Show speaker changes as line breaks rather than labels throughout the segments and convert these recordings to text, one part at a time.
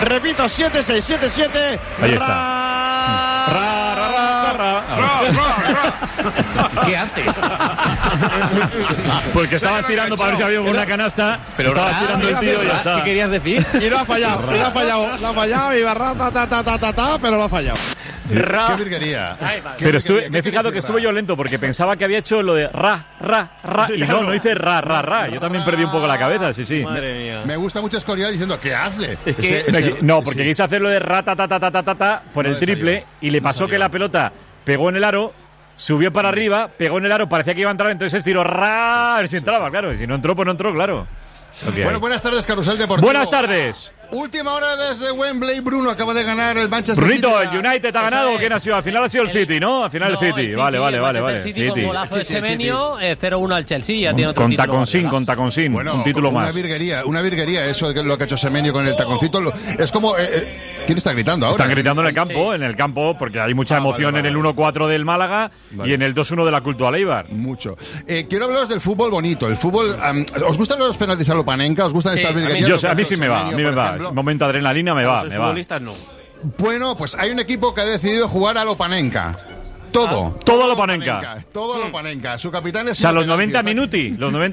Repito, 7-6, 7-7.
Ahí está.
¿Qué haces?
Porque estaba tirando para ver si había una canasta, pero estaba tirando el tío y ya está.
¿Qué querías decir?
Y lo ha fallado, lo ha fallado, y barra, pero lo ha fallado.
Qué virguería.
Pero me he fijado que estuve yo lento porque pensaba que había hecho lo de ra,
sí,
y no hice ra. Yo también perdí un poco la cabeza, sí.
Madre mía.
Me gusta mucho Escorial diciendo, ¿qué hace?
No, porque quise hacer lo de ra, ta, por el triple, y le pasó que la pelota pegó en el aro, subió para arriba, pegó en el aro, parecía que iba a entrar, entonces estiró ra, a ver si entraba, claro, y si no entró, pues no entró, claro. Okay.
Bueno, buenas tardes, Carrusel Deportivo.
Buenas tardes.
Última hora desde Wembley. Bruno acaba de ganar el Manchester
Brunito,
City.
el United ha ganado. ¿Quién ha sido? Al final ha sido el City, ¿no? Al final el City. Vale.
El City con golazo de Semenyo, 0-1 al Chelsea. Ya tiene otro
Con
título.
taconcín,
Bueno,
un título
una
más.
Una virguería eso de lo que ha hecho Semenyo con el taconcito. Es como... ¿Quién está gritando ahora?
Están gritando en el campo, porque hay mucha emoción en el 1-4 del Málaga y en el 2-1 de la Cultural Eibar.
Mucho. Quiero hablaros del fútbol bonito. El fútbol... ¿Os gustan los penaltis a lo Panenka? ¿Os gustan estas virguerías?
A mí sí me va. Momento adrenalina me va.
Los futbolistas no.
Bueno, pues hay un equipo que ha decidido jugar a lo Panenka. Todo
a lo Panenka.
Todo a lo Panenka. Su capitán es...
O sea, los 90 minuti. Vale.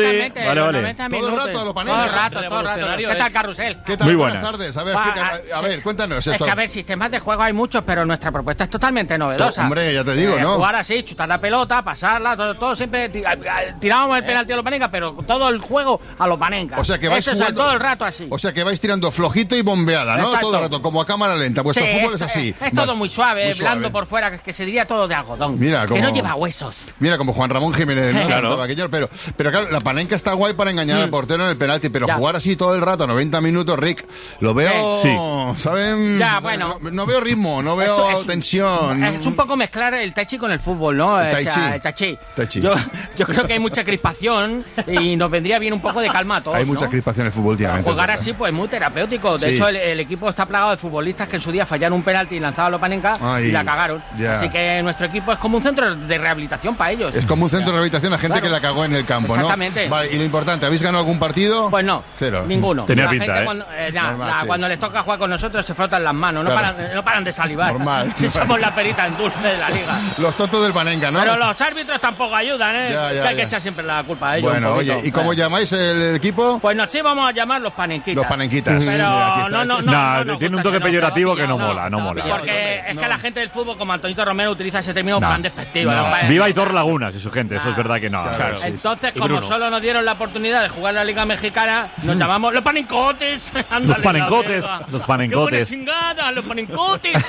Todo el rato a lo Panenka.
Todo el rato. ¿Qué tal, Carrusel?
¿Qué tal?
Muy
buenas
buenas.
tardes. A ver, cuéntanos
Es
esto.
que, a ver, sistemas de juego hay muchos, pero nuestra propuesta es totalmente novedosa.
Hombre, ya te digo, ¿no?
Jugar así, chutar la pelota, pasarla, todo siempre... Tirábamos el penalti a lo Panenka, pero todo el juego a lo Panenka.
O sea que vais
Eso
jugando,
es todo el rato así.
O sea que vais tirando flojito y bombeada, ¿no?
Exacto.
Todo el rato, como a cámara lenta. Vuestro
Sí,
fútbol es así.
Es todo muy suave,
Muy
blando
suave.
por fuera, que se diría todo de algodón.
Mira,
que
como-
no lleva huesos.
Mira, como Juan Ramón Jiménez, ¿no?
Claro.
Aquello, pero claro, la Panenka está guay para engañar al portero en el penalti, pero
Ya.
jugar así todo el rato, 90 minutos, Rick, lo veo,
Sí.
¿saben?
Ya, bueno.
No veo ritmo, no veo
Eso es-
tensión.
Es un poco mezclar el tai chi con el fútbol, ¿no?
El tai
O sea,
chi.
el tai chi.
Tai chi.
Yo creo que hay mucha crispación y nos vendría bien un poco de calma a todos,
Hay mucha
¿no?
crispación en el fútbol últimamente.
Jugar
es verdad.
así, pues muy terapéutico. De
Sí.
hecho, el equipo está plagado de futbolistas que en su día fallaron un penalti y lanzaban a los Panenka
Ay,
y la cagaron.
ya.
Así que nuestro equipo es como un centro de rehabilitación para ellos.
Es como un centro de rehabilitación a gente
Claro.
que la cagó en el campo, ¿no?
Exactamente.
Vale, y lo importante, ¿habéis ganado algún partido?
Pues no,
Cero.
ninguno.
Tenía
La
pinta,
gente
¿eh?
Normal, sí.
Cuando les toca jugar con nosotros se frotan las manos,
Claro.
no paran de salivar.
Normal.
Si somos la perita en dulce de la liga.
Los tontos del Panenka, ¿no?
Pero los árbitros tampoco ayudan, ¿eh?
Ya,
Que hay que
ya.
echar siempre la culpa a ellos.
Bueno,
un poquito.
oye, ¿y cómo llamáis el equipo?
Pues nos sí vamos a llamar los panenquitas.
Los panenquitas.
Pero
Mira, aquí está,
no,
este
Nah,
nos
tiene un
gusta
toque
que nos
peyorativo que no
pillado,
mola, no mola.
Porque es que la gente del fútbol, como Antonito Romero, utiliza ese término
No.
tan despectivo.
No.
¿no?
Viva Hitor Lagunas y su gente, eso es verdad que no.
Claro, sí.
Entonces,
Y
como
Bruno.
solo nos dieron la oportunidad de jugar la Liga Mexicana, nos llamamos los panencotes. Ándale,
panencotes,
la verga.
los panencotes.
¡Qué buena chingada, los panencotes!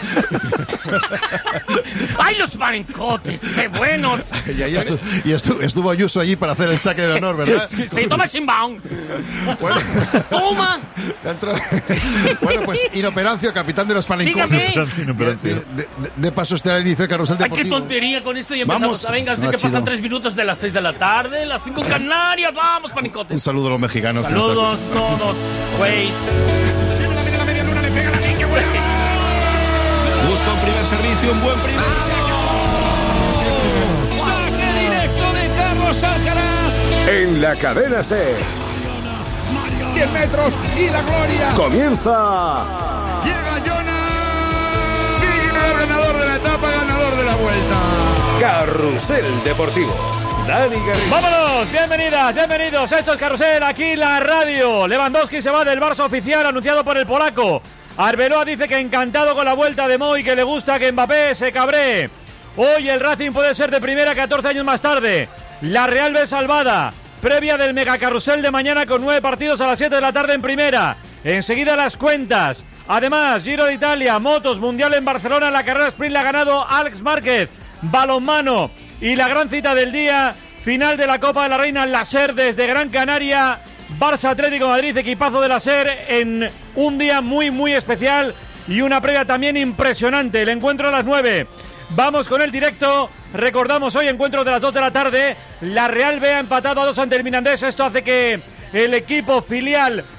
¡Ay, los panencotes! ¡Qué buenos!
Y ahí estuvo Ayuso allí para hacer el saque de honor, ¿verdad?
Se toma Simbaum.
Bueno.
¡Toma!
Bueno, pues Inoperancio, capitán de los panencotes.
Dígame.
De paso usted al inicio de Carrusel
Ay, qué
Deportivo.
tontería con esto y
Vamos.
empezamos. Venga, sé
No,
que
chido.
pasan 3 minutos de las 6 de la tarde, las 5 en Canarias. Vamos,
Un
panicotes.
saludo a los mexicanos. que nos
Saludos
están
todos, güey.
Busca un primer servicio, un buen primer saque directo de Carlos Alcaraz.
En la cadena SER
10 metros y la gloria.
comienza
Llega Jonas. Ganador de la etapa, ganador de la vuelta.
Carrusel Deportivo. Dani Garrido.
¡Vámonos! Bienvenidas, bienvenidos. Esto es Carrusel, aquí en la radio. Lewandowski se va del Barça oficial, anunciado por el polaco. Arbeloa dice que encantado con la vuelta de Mo y que le gusta que Mbappé se cabree. Hoy el Racing puede ser de primera 14 años más tarde. La Real ve salvada. Previa del megacarrusel de mañana con 9 partidos a las 7 de la tarde en primera. Enseguida las cuentas. Además, Giro de Italia, motos, mundial en Barcelona. La carrera sprint la ha ganado Alex Márquez. Balonmano y la gran cita del día, final de la Copa de la Reina en la SER desde Gran Canaria. Barça Atlético de Madrid, equipazo de la SER en un día muy muy especial y una previa también impresionante. El encuentro a las 9. Vamos con el directo. Recordamos hoy encuentro de las 2 de la tarde. La Real B ha empatado a 2 ante el Mirandés. Esto hace que el equipo filial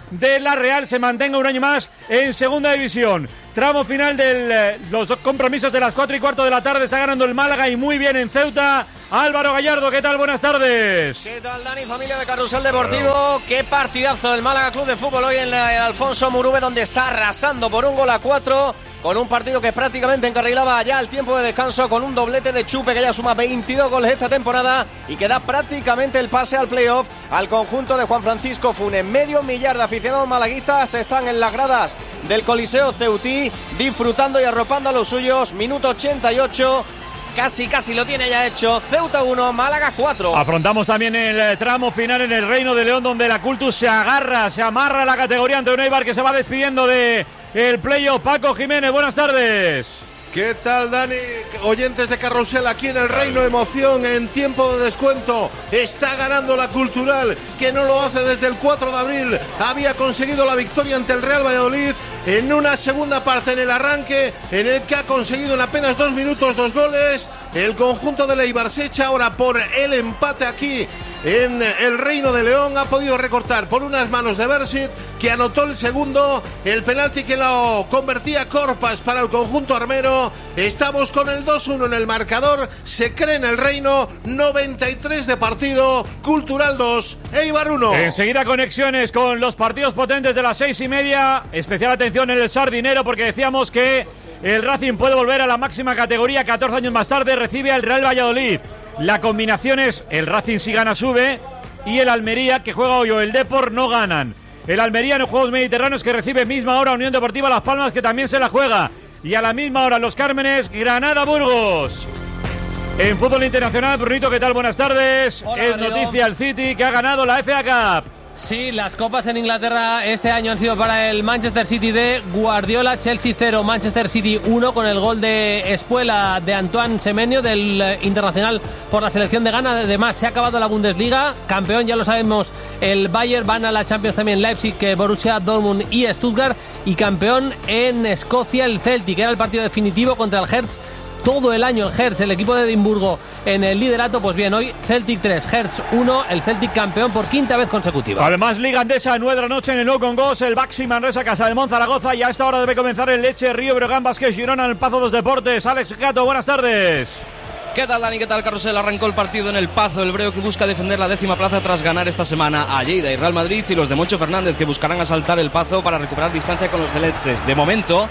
de la Real se mantenga un año más en segunda división. Tramo final de los compromisos de las 4:15 de la tarde. Está ganando el Málaga y muy bien en Ceuta. Álvaro Gallardo, ¿qué tal? Buenas tardes.
¿Qué tal, Dani? Familia de Carrusel Deportivo. Qué partidazo del Málaga Club de Fútbol hoy en la Alfonso Murube, donde está arrasando por 1-4, con un partido que prácticamente encarrilaba ya el tiempo de descanso, con un doblete de Chupe que ya suma 22 goles esta temporada y que da prácticamente el pase al playoff al conjunto de Juan Francisco Funes. Medio millar de aficionados malaguistas están en las gradas del Coliseo Ceutí disfrutando y arropando a los suyos. Minuto 88. Casi lo tiene ya hecho. Ceuta 1, Málaga 4.
Afrontamos también el tramo final en el Reino de León, donde la Cultus se amarra a la categoría ante un Eibar que se va despidiendo de el playoff. Paco Jiménez, buenas tardes.
¿Qué tal, Dani? Oyentes de Carrusel, aquí en el Reino de Emoción, en tiempo de descuento. Está ganando la Cultural, que no lo hace desde el 4 de abril. Había conseguido la victoria ante el Real Valladolid en una segunda parte en el arranque, en el que ha conseguido en apenas 2 minutos 2 goles. El conjunto de Eibar se echa ahora por el empate aquí en el Reino de León. Ha podido recortar por unas manos de Bersit, que anotó el segundo, el penalti que lo convertía Corpas para el conjunto armero. Estamos con el 2-1 en el marcador. Se cree en el Reino. 93 de partido. Cultural 2, Eibar 1.
Enseguida conexiones con los partidos potentes de las 6:30. Especial atención en el Sardinero, porque decíamos que el Racing puede volver a la máxima categoría 14 años más tarde. Recibe al Real Valladolid. La combinación es el Racing, si gana, sube, y el Almería, que juega hoy, o el Depor, no ganan. El Almería en los Juegos Mediterráneos, que recibe misma hora Unión Deportiva Las Palmas, que también se la juega. Y a la misma hora Los Cármenes, Granada-Burgos. En fútbol internacional, Brunito, ¿qué tal? Buenas tardes.
Hola,
es
Mario.
noticia el City, que ha ganado la FA Cup.
Sí, las copas en Inglaterra este año han sido para el Manchester City de Guardiola. Chelsea 0, Manchester City 1, con el gol de Espuela de Antoine Semenyo, del internacional por la selección de Ghana. Además, se ha acabado la Bundesliga. Campeón, ya lo sabemos, el Bayern. Van a la Champions también Leipzig, Borussia Dortmund y Stuttgart. Y campeón en Escocia el Celtic, que era el partido definitivo contra el Hertz. Todo el año el Hertz, el equipo de Edimburgo, en el liderato. Pues bien, hoy Celtic 3, Hertz 1, el Celtic campeón por 5ª vez consecutiva.
Además, Liga Andesa, 9 de la noche en el Nou Congost, el Baxi Manresa, Casademont, Zaragoza, y a esta hora debe comenzar el Leche, Río Breogán, Vázquez Girona, en el Pazo de los Deportes. Alex Gato, buenas tardes.
¿Qué tal, Dani? ¿Qué tal, Carrusel? Arrancó el partido en el Pazo, el Breo, que busca defender la 10ª plaza tras ganar esta semana a Lleida y Real Madrid, y los de Moncho Fernández, que buscarán asaltar el Pazo para recuperar distancia con los celestes. De momento,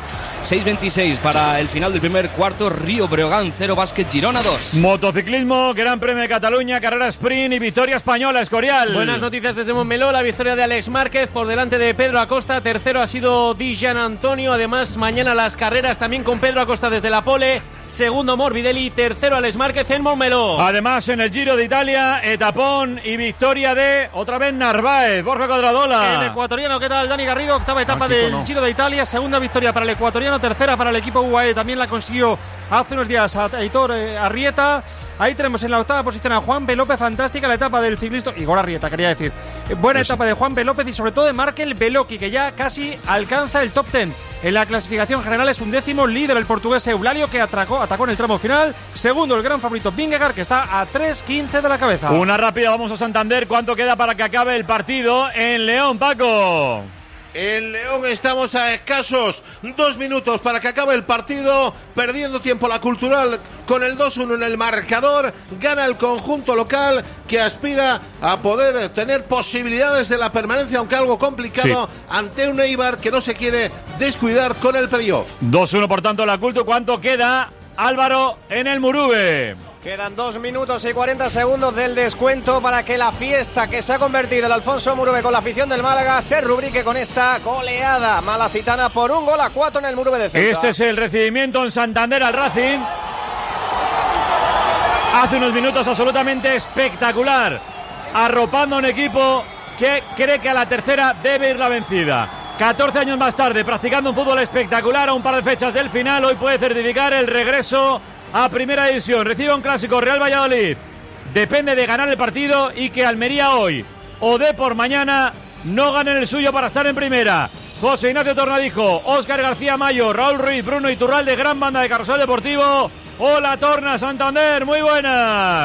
6:26 para el final del primer cuarto. Río Breogán 0, Vázquez Girona 2.
Motociclismo, Gran Premio de Cataluña, carrera sprint y victoria española, Escorial.
Buenas noticias desde Montmeló, la victoria de Alex Márquez por delante de Pedro Acosta. Tercero ha sido Di Gian Antonio. Además, mañana las carreras también con Pedro Acosta desde la pole. Segundo Morbidelli, tercero Alex Márquez en Montmeló.
Además, en el Giro de Italia, etapón y victoria de otra vez Narváez. Borja Cuadradola.
El ecuatoriano, ¿qué tal, Dani Garrido? Octava etapa del Giro de Italia, segunda victoria para el ecuatoriano, tercera para el equipo UAE. También la consiguió hace unos días a Aitor Arrieta. Ahí tenemos en la octava posición a Juan P. López. Fantástica la etapa del ciclista Igor Arrieta, quería decir. Buena etapa de Juan P. López y sobre todo de Markel Beloki, que ya casi alcanza el top 10. En la clasificación general es 11º, líder el portugués Eulalio, que atacó en el tramo final. Segundo el gran favorito Vingegaard, que está a 3:15 de la cabeza.
Una rápida, vamos a Santander. ¿Cuánto queda para que acabe el partido en León, Paco?
En León estamos a escasos 2 minutos para que acabe el partido, perdiendo tiempo la Cultural con el 2-1 en el marcador. Gana el conjunto local, que aspira a poder tener posibilidades de la permanencia, aunque algo complicado, ante un Eibar que no se quiere descuidar con el playoff.
2-1 por tanto la Cultu. ¿Cuánto queda, Álvaro, en el Murube?
Quedan 2 minutos y 40 segundos del descuento para que la fiesta que se ha convertido el Alfonso Murube con la afición del Málaga se rubrique con esta goleada malacitana por 1-4 en el Murube de Ceuta.
Este es el recibimiento en Santander al Racing. Hace unos minutos absolutamente espectacular, arropando a un equipo que cree que a la tercera debe ir la vencida. 14 años más tarde, practicando un fútbol espectacular a un par de fechas del final, hoy puede certificar el regreso a Primera División. Recibe un clásico Real Valladolid. Depende de ganar el partido y que Almería hoy o Depor mañana no ganen el suyo para estar en Primera. José Ignacio Tornadijo, Óscar García Mayo, Raúl Ruiz, Bruno Iturralde, gran banda de Carrusel Deportivo. Hola, Torna, Santander, muy buenas.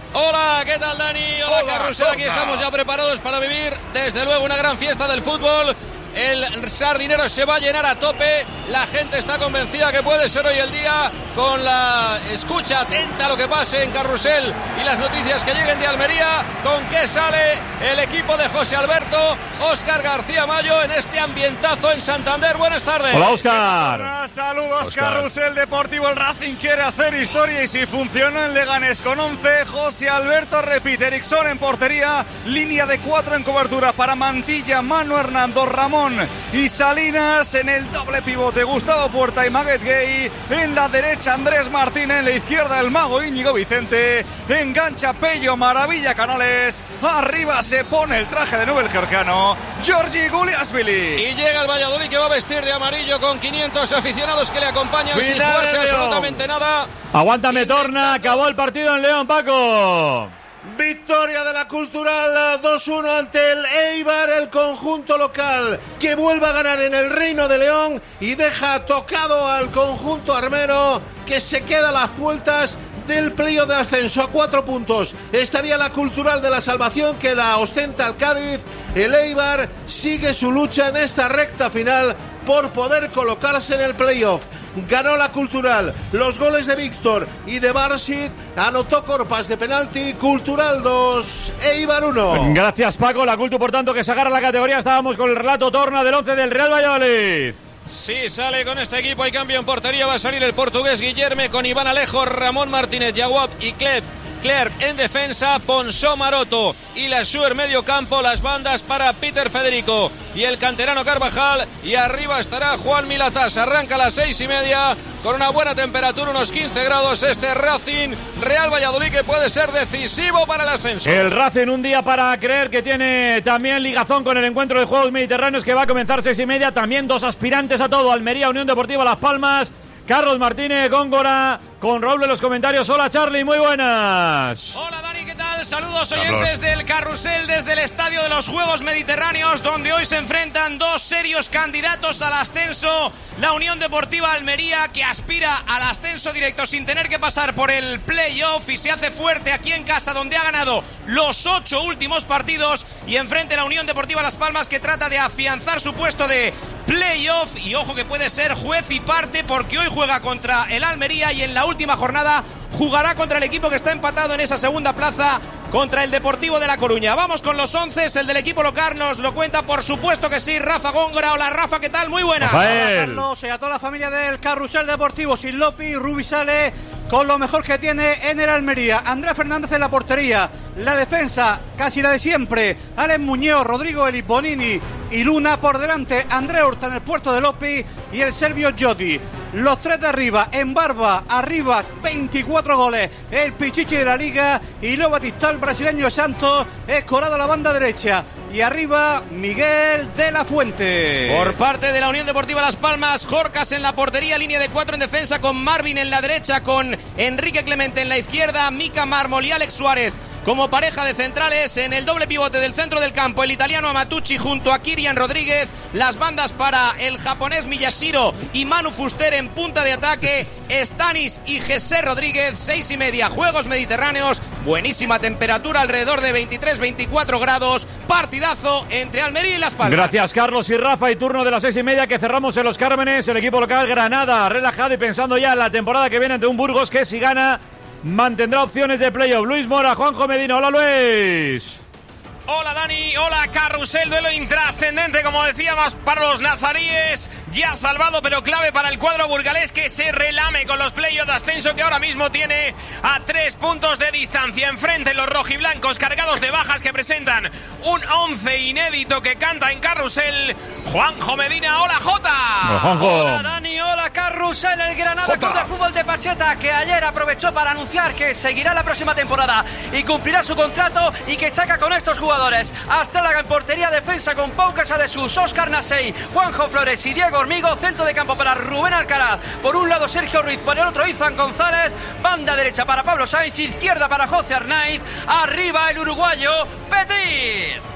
Hola, ¿qué tal, Dani? Hola, Carrusel. Aquí estamos ya preparados para vivir, desde luego, una gran fiesta del fútbol. El Sardinero se va a llenar a tope. La gente está convencida que puede ser hoy el día, con la escucha atenta a lo que pase en Carrusel y las noticias que lleguen de Almería. ¿Con qué sale el equipo de José Alberto? Óscar García Mayo en este ambientazo en Santander. Buenas tardes.
Hola, Óscar.
Saludos,
Óscar.
Carrusel Deportivo. El Racing quiere hacer historia y si funcionó en Leganés con 11, José Alberto repite. Ericsson en portería, línea de 4 en cobertura para Mantilla, Manu Hernando, Ramón y Salinas. En el doble pivote Gustavo Puerta y Maguet Gay. En la derecha Andrés Martín, en la izquierda el mago Íñigo Vicente. Engancha Pello Maravilla Canales. Arriba se pone el traje de Nubel Georgiano, Giorgi Guliasvili.
Y llega el Valladolid, que va a vestir de amarillo con 500 aficionados que le acompañan sin jugarse absolutamente nada.
Aguántame, Torna. Acabó el partido en León, Paco.
Victoria de la Cultural 2-1 ante el Eibar, el conjunto local que vuelve a ganar en el Reino de León y deja tocado al conjunto armero, que se queda a las puertas del playoff de ascenso. A 4 puntos estaría la Cultural de la salvación, que la ostenta el Cádiz. El Eibar sigue su lucha en esta recta final por poder colocarse en el playoff. Ganó la Cultural, los goles de Víctor y de Barsit, anotó Corpas de penalti. Cultural 2, Eibar 1.
Gracias, Paco. La Cultu, por tanto, que se agarra la categoría. Estábamos con el relato Torna del 11 del Real Valladolid.
Sí, sale con este equipo. Hay cambio en portería. Va a salir el portugués Guillerme con Iván Alejo, Ramón Martínez, Yaguab y Clerc en defensa, Ponsó Maroto y Lassuer medio campo, las bandas para Peter Federico y el canterano Carvajal, y arriba estará Juan Milatás. Arranca a las 6:30 con una buena temperatura, unos 15 grados, este Racing Real Valladolid, que puede ser decisivo para el ascenso.
El Racing, un día para creer, que tiene también ligazón con el encuentro de Juegos Mediterráneos, que va a comenzar 6:30. También dos aspirantes a todo: Almería, Unión Deportiva Las Palmas. Carlos Martínez, Góngora, con Raúl en los comentarios. Hola, Charlie, muy buenas.
Hola, Dani, ¿qué tal? Saludos, oyentes del Carrusel desde el Estadio de los Juegos Mediterráneos, donde hoy se enfrentan dos serios candidatos al ascenso. La Unión Deportiva Almería, que aspira al ascenso directo sin tener que pasar por el playoff y se hace fuerte aquí en casa, donde ha ganado los 8 últimos partidos, y enfrente la Unión Deportiva Las Palmas, que trata de afianzar su puesto de playoff, y ojo que puede ser juez y parte, porque hoy juega contra el Almería y en la última jornada jugará contra el equipo que está empatado en esa segunda plaza, contra el Deportivo de La Coruña. Vamos con los 11, el del equipo local nos lo cuenta, por supuesto que sí, Rafa Góngora. Hola, Rafa, ¿qué tal? Muy buena.
Hola, Carlos, y a toda la familia del Carrusel Deportivo. Sin Lopi, Rubisale, con lo mejor que tiene en el Almería. Andrés Fernández en la portería. La defensa, casi la de siempre. Alex Muñoz, Rodrigo Eli, Bonini y Luna por delante. André Horta en el puerto de Lopi y el serbio Joti. Los tres de arriba, en barba, arriba, 24 goles. El Pichichi de la Liga, y Leo Batista, el brasileño Santos, escorado a la banda derecha. Y arriba, Miguel de la Fuente.
Por parte de la Unión Deportiva Las Palmas, Jorcas en la portería, línea de 4 en defensa, con Marvin en la derecha, con Enrique Clemente en la izquierda, Mika Mármol y Alex Suárez como pareja de centrales. En el doble pivote del centro del campo, el italiano Amatucci junto a Kirian Rodríguez. Las bandas para el japonés Miyashiro y Manu Fuster en punta de ataque. Stanis y Jesse Rodríguez. 6:30, Juegos Mediterráneos. Buenísima temperatura, alrededor de 23-24 grados. Partidazo entre Almería y Las Palmas.
Gracias, Carlos y Rafa. Y turno de las 6:30 que cerramos en Los Cármenes. El equipo local Granada, relajado y pensando ya en la temporada que viene ante un Burgos que, si gana, mantendrá opciones de playoff. Luis Mora, Juanjo Medina. Hola, Luis.
Hola, Dani, hola, Carrusel. Duelo intrascendente, como decíamos, para los nazaríes. Ya salvado, pero clave para el cuadro burgalés, que se relame con los playoffs de ascenso, que ahora mismo tiene a 3 puntos de distancia. Enfrente los rojiblancos, cargados de bajas, que presentan un 11 inédito que canta en Carrusel. Juanjo Medina. Hola, Jota.
Hola, Juanjo.
Hola, Dani, hola, Carrusel. El Granada Club de Fútbol de Pacheta, que ayer aprovechó para anunciar que seguirá la próxima temporada y cumplirá su contrato, y que saca con estos jugadores Astralaga en portería, defensa con Pau Casadesús, Óscar Nasei, Juanjo Flores y Diego Hormigo. Centro de campo para Rubén Alcaraz, por un lado Sergio Ruiz, por el otro Izan González. Banda derecha para Pablo Sainz, izquierda para José Arnaiz. Arriba el uruguayo Petit.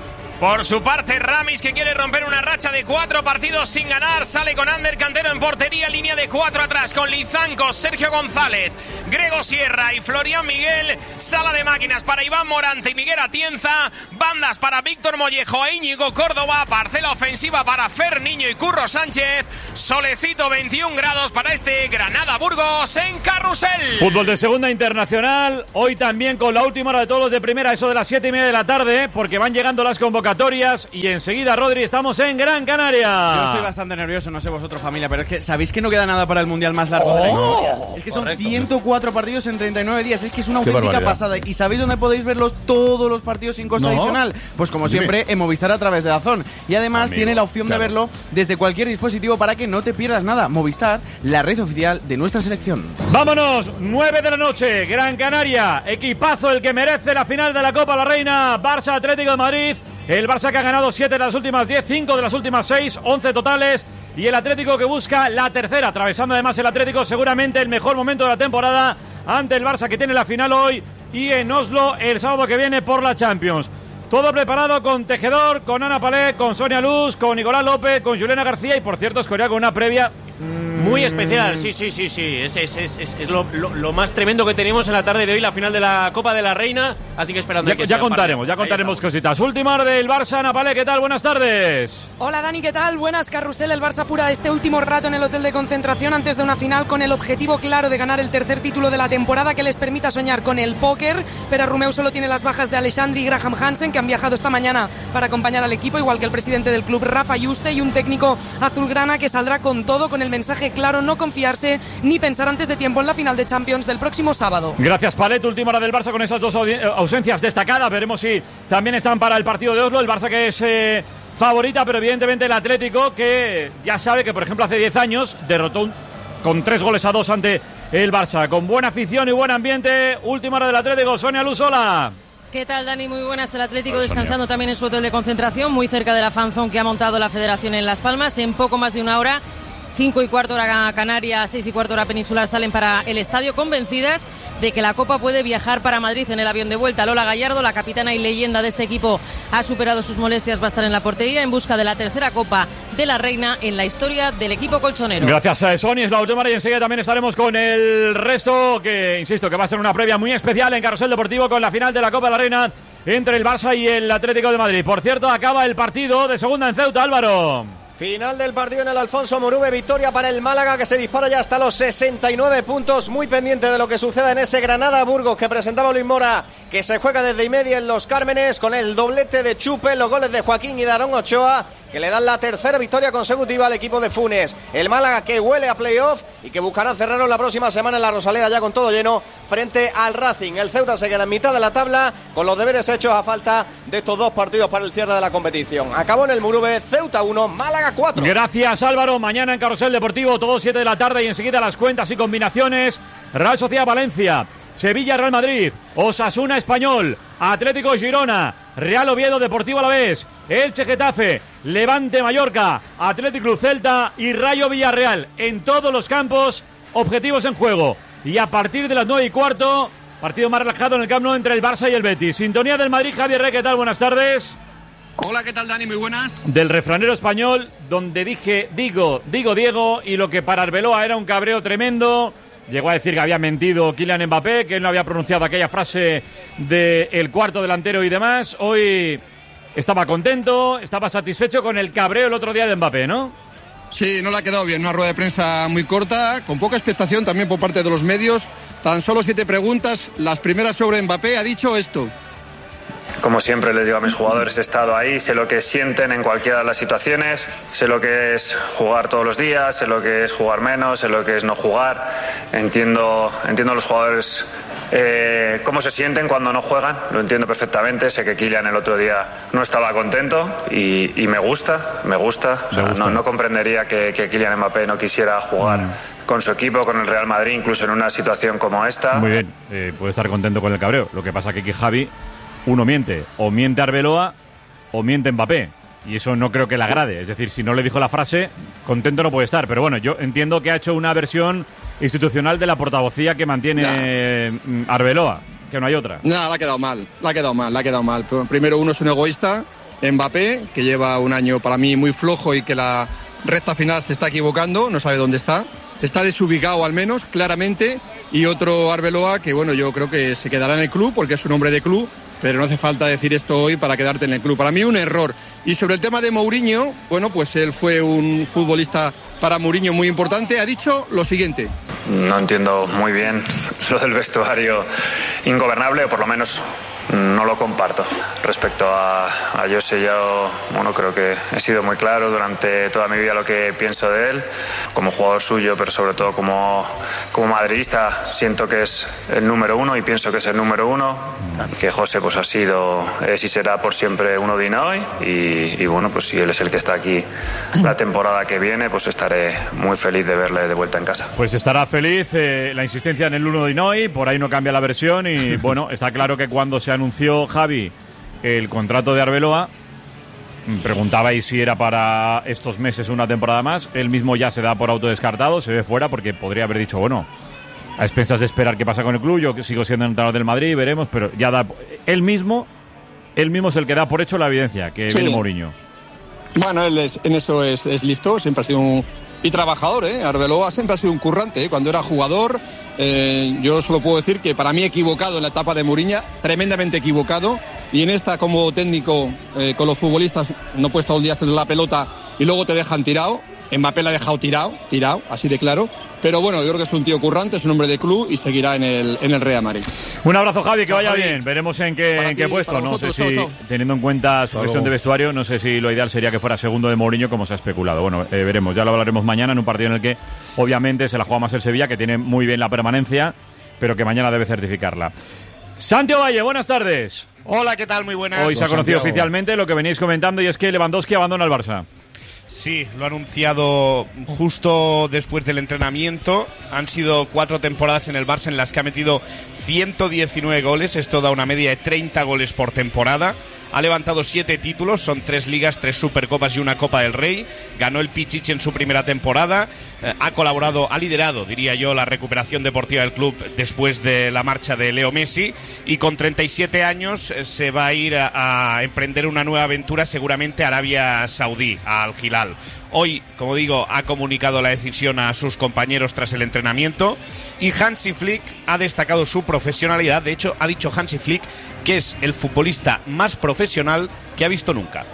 Por su parte, Ramis, que quiere romper una racha de 4 partidos sin ganar, sale con Ander Cantero en portería, línea de 4 atrás, con Lizanco, Sergio González, Grego Sierra y Florian Miguel. Sala de máquinas para Iván Morante y Miguel Atienza. Bandas para Víctor Mollejo e Íñigo Córdoba. Parcela ofensiva para Fer Niño y Curro Sánchez. Solecito, 21 grados para este Granada-Burgos en Carrusel.
Fútbol de segunda internacional. Hoy también con la última hora de todos los de primera, eso de las 7:30 de la tarde, porque van llegando las convocatorias. Y enseguida, Rodri, estamos en Gran Canaria.
Yo estoy bastante nervioso, no sé vosotros, familia, pero es que sabéis que no queda nada para el mundial más largo de la historia. Es que son 104 partidos en 39 días. Es que es una auténtica pasada. ¿Y sabéis dónde podéis verlos todos los partidos sin coste adicional? Pues como siempre, en Movistar a través de DAZN. Y además tiene la opción de verlo desde cualquier dispositivo para que no te pierdas nada. Movistar, la red oficial de nuestra selección.
Vámonos, 9 de la noche, Gran Canaria. Equipazo el que merece la final de la Copa la Reina. Barça Atlético de Madrid. El Barça que ha ganado 7 de las últimas 10, 5 de las últimas 6, 11 totales. Y el Atlético que busca la tercera, atravesando además el Atlético seguramente el mejor momento de la temporada ante el Barça, que tiene la final hoy y en Oslo el sábado que viene por la Champions. Todo preparado con Tejedor, con Ana Palé, con Sonia Luz, con Nicolás López, con Juliana García y por cierto Escorial con una previa
muy especial, sí. Es lo más tremendo que tenemos en la tarde de hoy, la final de la Copa de la Reina, así que esperando
ya contaremos cositas. Última hora del Barça. Ana Palé, ¿qué tal? Buenas tardes.
Hola Dani, ¿qué tal? Buenas. Carrusel, el Barça apura este último rato en el hotel de concentración antes de una final con el objetivo claro de ganar el tercer título de la temporada que les permita soñar con el póker, pero Romeu solo tiene las bajas de Alexandri y Graham Hansen, que han viajado esta mañana para acompañar al equipo, igual que el presidente del club, Rafa Yuste, y un técnico azulgrana que saldrá con todo, con el mensaje claro: no confiarse ni pensar antes de tiempo en la final de Champions del próximo sábado.
Gracias, Palet. Última hora del Barça con esas dos ausencias destacadas. Veremos si también están para el partido de Oslo. El Barça que es favorita, pero evidentemente el Atlético, que ya sabe que, por ejemplo, hace 10 años derrotó con 3-2 ante el Barça. Con buena afición y buen ambiente. Última hora del Atlético. Sonia Luz, hola.
¿Qué tal, Dani? Muy buenas. El Atlético descansando también en su hotel de concentración, muy cerca de la fanzone que ha montado la Federación en Las Palmas. En poco más de una hora, 5:15 hora Canarias, 6:15 hora peninsular, salen para el estadio, convencidas de que la Copa puede viajar para Madrid en el avión de vuelta. Lola Gallardo, la capitana y leyenda de este equipo, ha superado sus molestias, va a estar en la portería en busca de la tercera Copa de la Reina en la historia del equipo colchonero.
Gracias a Sonia, es la última hora y enseguida también estaremos con el resto, que insisto que va a ser una previa muy especial en Carrusel Deportivo con la final de la Copa de la Reina entre el Barça y el Atlético de Madrid. Por cierto, acaba el partido de segunda en Ceuta, Álvaro.
Final del partido en el Alfonso Muruve, victoria para el Málaga que se dispara ya hasta los 69 puntos, muy pendiente de lo que suceda en ese Granada-Burgos que presentaba Luis Mora, que se juega desde y media en Los Cármenes con el doblete de Chupe, los goles de Joaquín y Darón Ochoa, que le dan la tercera victoria consecutiva al equipo de Funes. El Málaga que huele a playoff y que buscará cerrarlo la próxima semana en la Rosaleda ya con todo lleno frente al Racing. El Ceuta se queda en mitad de la tabla con los deberes hechos a falta de estos dos partidos para el cierre de la competición. Acabó en el Muruve, Ceuta 1, Málaga 4.
Gracias, Álvaro. Mañana en Carrusel Deportivo, todo 7 de la tarde y enseguida las cuentas y combinaciones. Real Sociedad Valencia, Sevilla Real Madrid, Osasuna Español, Atlético Girona, Real Oviedo Deportivo Alavés, Elche Getafe, Levante Mallorca, Atlético Club Celta y Rayo Villarreal. En todos los campos, objetivos en juego. Y a partir de las 9:15, partido más relajado en el Camp Nou entre el Barça y el Betis. Sintonía del Madrid, Javier Rey, ¿qué tal? Buenas tardes.
Hola, ¿qué tal, Dani? Muy buenas.
Del refranero español, donde digo Diego, y lo que para Arbeloa era un cabreo tremendo. Llegó a decir que había mentido Kylian Mbappé, que él no había pronunciado aquella frase del cuarto delantero y demás. Hoy estaba contento, estaba satisfecho con el cabreo el otro día de Mbappé, ¿no?
Sí, no le ha quedado bien. Una rueda de prensa muy corta, con poca expectación también por parte de los medios. Tan solo 7 preguntas. Las primeras sobre Mbappé, ha dicho esto.
Como siempre les digo a mis jugadores, he estado ahí, sé lo que sienten en cualquiera de las situaciones, sé lo que es jugar todos los días, sé lo que es jugar menos, sé lo que es no jugar. Entiendo a los jugadores cómo se sienten cuando no juegan, lo entiendo perfectamente. Sé que Kylian el otro día no estaba contento y me gusta. O sea, no comprendería que Kylian Mbappé no quisiera jugar con su equipo, con el Real Madrid, incluso en una situación como esta.
Muy bien, puede estar contento con el cabreo. Lo que pasa es que aquí Javi, uno miente, o miente Arbeloa o miente Mbappé, y eso no creo que le agrade. Es decir, si no le dijo la frase, contento no puede estar. Pero bueno, yo entiendo que ha hecho una versión institucional de la portavocía que mantiene Arbeloa, que no hay otra.
No, le ha quedado mal. Primero, uno es un egoísta Mbappé, que lleva un año para mí muy flojo y que la recta final se está equivocando, no sabe dónde está desubicado al menos, claramente, y otro Arbeloa que bueno, yo creo que se quedará en el club porque es un hombre de club, pero no hace falta decir esto hoy para quedarte en el club. Para mí un error. Y sobre el tema de Mourinho, bueno, pues él fue un futbolista para Mourinho muy importante. Ha dicho lo siguiente.
No entiendo muy bien lo del vestuario ingobernable, o por lo menos no lo comparto. Respecto a Jose, yo creo que he sido muy claro durante toda mi vida lo que pienso de él, como jugador suyo, pero sobre todo como madridista. Siento que es el número uno y pienso que es el número uno, que José pues ha sido, es y será por siempre uno de hoy, y bueno, pues si él es el que está aquí la temporada que viene, pues estaré muy feliz de verle de vuelta en casa.
Pues estará feliz, la insistencia en el uno de hoy, por ahí no cambia la versión, y bueno, está claro que cuando se anunció Javi el contrato de Arbeloa, preguntabais si era para estos meses una temporada más. Él mismo ya se da por autodescartado, se ve fuera, porque podría haber dicho, bueno, a expensas de esperar qué pasa con el club, yo sigo siendo entrenador del Madrid, veremos, pero ya da, él mismo es el que da por hecho la evidencia, que viene Mourinho.
Bueno, él en esto es listo, siempre ha sido un trabajador, Arbeloa siempre ha sido un currante, cuando era jugador. Yo solo puedo decir que para mí equivocado en la etapa de Mourinho, tremendamente equivocado, y en esta como técnico con los futbolistas no puedes todo el día hacer la pelota y luego te dejan tirado. Mbappé la ha dejado tirado, así de claro. Pero bueno, yo creo que es un tío currante, es un hombre de club y seguirá en el Real Madrid.
Un abrazo, Javi, que vaya bien. Veremos en qué puesto. No sé si, teniendo en cuenta su gestión de vestuario, no sé si lo ideal sería que fuera segundo de Mourinho, como se ha especulado. Bueno, veremos, ya lo hablaremos mañana en un partido en el que obviamente se la juega más el Sevilla, que tiene muy bien la permanencia, pero que mañana debe certificarla. Santiago Valle, buenas tardes.
Hola, ¿qué tal? Muy buenas.
Hoy se ha conocido oficialmente lo que veníais comentando, y es que Lewandowski abandona el Barça.
Sí, lo ha anunciado justo después del entrenamiento. Han sido 4 temporadas en el Barça en las que ha metido 119 goles. Esto da una media de 30 goles por temporada. Ha levantado 7 títulos, son 3 ligas, 3 supercopas y una Copa del Rey. Ganó el Pichichi en su primera temporada. Ha liderado, diría yo, la recuperación deportiva del club después de la marcha de Leo Messi. Y con 37 años se va a ir a emprender una nueva aventura, seguramente a Arabia Saudí, al Hilal. Hoy, como digo, ha comunicado la decisión a sus compañeros tras el entrenamiento, y Hansi Flick ha destacado su profesionalidad. De hecho, ha dicho Hansi Flick que es el futbolista más profesional que ha visto nunca.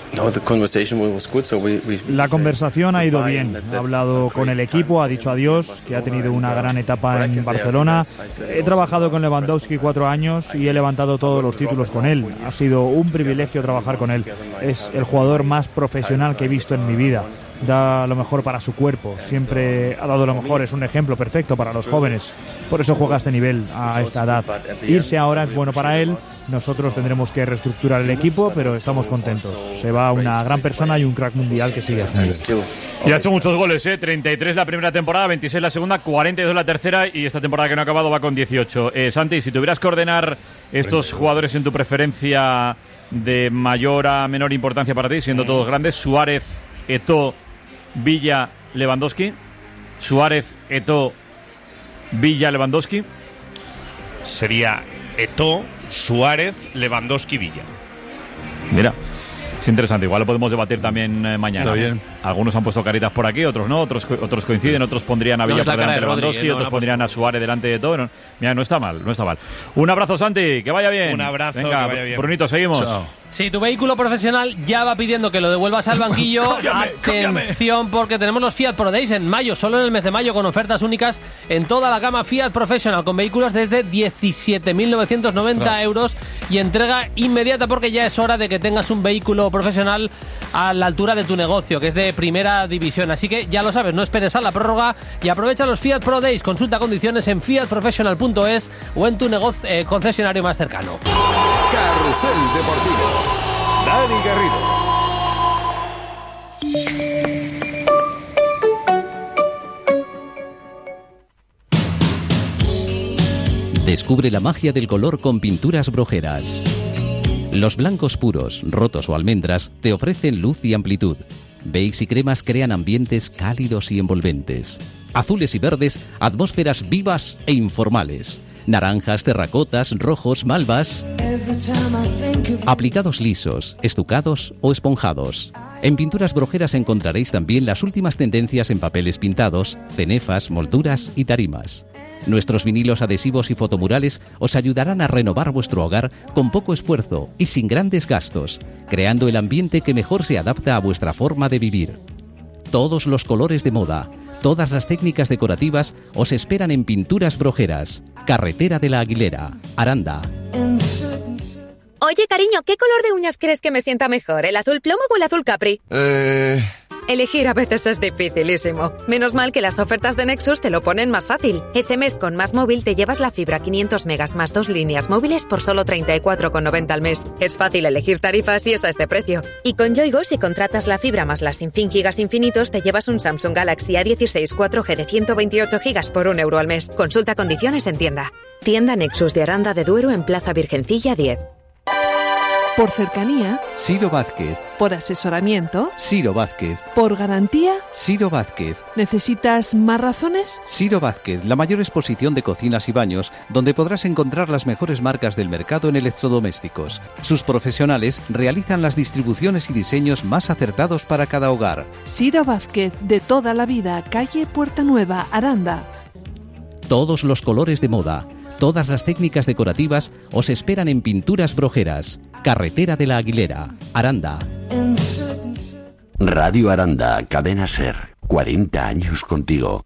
La conversación ha ido bien. Ha hablado con el equipo, ha dicho adiós, que ha tenido una gran etapa en Barcelona. He trabajado con Lewandowski 4 años y he levantado todos los títulos con él. Ha sido un privilegio trabajar con él. Es el jugador más profesional que he visto en mi vida. Da lo mejor para su cuerpo, siempre ha dado lo mejor, es un ejemplo perfecto para los jóvenes. Por eso juega a este nivel, a esta edad. Irse ahora es bueno para él. Nosotros tendremos que reestructurar el equipo, pero estamos contentos. Se va una gran persona y un crack mundial que sigue a su nivel.
Y ha hecho muchos goles, 33 la primera temporada, 26 la segunda, 42 la tercera, y esta temporada que no ha acabado va con 18. Santi, si tuvieras que ordenar estos jugadores en tu preferencia de mayor a menor importancia para ti, siendo todos grandes: Suárez, Eto'o, Villa, Lewandowski. Suárez, Eto'o, Villa, Lewandowski.
Sería Eto'o, Suárez, Lewandowski, Villa.
Mira, es interesante. Igual lo podemos debatir también mañana.
Está bien.
Algunos han puesto caritas por aquí, otros no, otros coinciden, otros pondrían a Villa por delante de Lewandowski, otros pondrían a Suárez delante de todo. No, mira, no está mal. Un abrazo, Santi, que vaya bien.
Un abrazo,
venga,
que vaya bien.
Brunito, seguimos.
Chao.
Si tu vehículo profesional ya va pidiendo que lo devuelvas al banquillo, atención, porque tenemos los Fiat Pro Days en mayo, solo en el mes de mayo, con ofertas únicas en toda la gama Fiat Professional, con vehículos desde 17.990 euros y entrega inmediata, porque ya es hora de que tengas un vehículo profesional a la altura de tu negocio, que es de primera división. Así que ya lo sabes, no esperes a la prórroga y aprovecha los Fiat Pro Days. Consulta condiciones en fiatprofessional.es o en tu concesionario más cercano.
Carrusel Deportivo. Dani Garrido.
Descubre la magia del color con Pinturas Brojeras. Los blancos puros, rotos o almendras te ofrecen luz y amplitud. Beiges y cremas crean ambientes cálidos y envolventes. Azules y verdes, atmósferas vivas e informales. Naranjas, terracotas, rojos, malvas. Aplicados lisos, estucados o esponjados. En Pinturas Brojeras encontraréis también las últimas tendencias en papeles pintados, cenefas, molduras y tarimas. Nuestros vinilos adhesivos y fotomurales os ayudarán a renovar vuestro hogar con poco esfuerzo y sin grandes gastos, creando el ambiente que mejor se adapta a vuestra forma de vivir. Todos los colores de moda, todas las técnicas decorativas os esperan en Pinturas Brojeras, Carretera de la Aguilera, Aranda.
Oye, cariño, ¿qué color de uñas crees que me sienta mejor? ¿El azul plomo o el azul capri? Elegir a veces es dificilísimo. Menos mal que las ofertas de Nexus te lo ponen más fácil. Este mes con Más Móvil te llevas la fibra 500 megas más 2 líneas móviles por solo 34,90 al mes. Es fácil elegir tarifas y es a este precio. Y con Yoigo, si contratas la fibra más las sin fin gigas infinitos, te llevas un Samsung Galaxy A16 4G de 128 gigas por €1 al mes. Consulta condiciones en tienda. Tienda Nexus de Aranda de Duero en Plaza Virgencilla 10.
Por cercanía,
Ciro Vázquez.
por asesoramiento,
Ciro Vázquez.
por garantía.
Ciro Vázquez.
¿Necesitas más razones?
Ciro Vázquez, la mayor exposición de cocinas y baños, donde podrás encontrar las mejores marcas del mercado en electrodomésticos. Sus profesionales realizan las distribuciones y diseños más acertados para cada hogar.
Ciro Vázquez, de toda la vida, calle Puerta Nueva, Aranda.
Todos los colores de moda, todas las técnicas decorativas os esperan en Pinturas Brojeras, Carretera de la Aguilera, Aranda.
Radio Aranda, Cadena SER, 40 años contigo.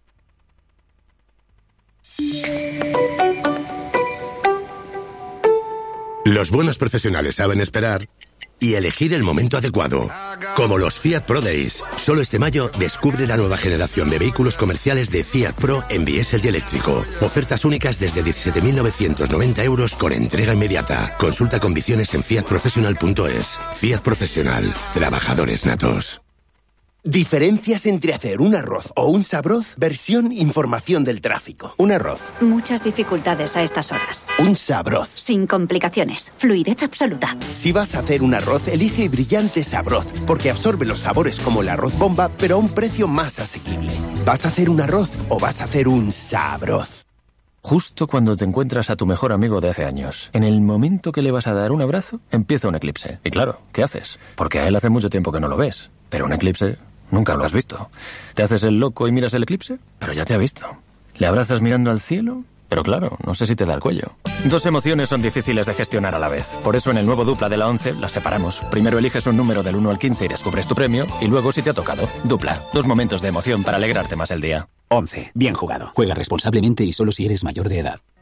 Los buenos profesionales saben esperar y elegir el momento adecuado. Como los Fiat Pro Days. Solo este mayo descubre la nueva generación de vehículos comerciales de Fiat Pro en diésel y eléctrico. Ofertas únicas desde 17.990 € con entrega inmediata. Consulta condiciones en fiatprofessional.es. Fiat Profesional. Trabajadores natos.
Diferencias entre hacer un arroz o un sabroz, versión información del tráfico. Un arroz.
Muchas dificultades a estas horas.
Un sabroz.
Sin complicaciones. Fluidez absoluta.
Si vas a hacer un arroz, elige Brillante Sabroz, porque absorbe los sabores como el arroz bomba, pero a un precio más asequible. ¿Vas a hacer un arroz o vas a hacer un sabroz?
Justo cuando te encuentras a tu mejor amigo de hace años, en el momento que le vas a dar un abrazo, empieza un eclipse. Y claro, ¿qué haces? Porque a él hace mucho tiempo que no lo ves. Pero un eclipse nunca lo has visto. ¿Te haces el loco y miras el eclipse? Pero ya te ha visto. ¿Le abrazas mirando al cielo? Pero claro, no sé si te da el cuello. Dos emociones son difíciles de gestionar a la vez. Por eso en el nuevo Dupla de la 11 las separamos. Primero eliges un número del 1 al 15 y descubres tu premio. Y luego si te ha tocado. Dupla. Dos momentos de emoción para alegrarte más el día.
11. Bien jugado. Juega responsablemente y solo si eres mayor de edad.